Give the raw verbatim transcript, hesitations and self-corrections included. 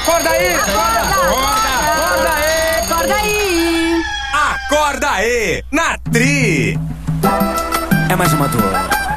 Acorda aí! Acorda! Acorda aí! Acorda aí! Acorda aí, na Tri! É mais uma dor.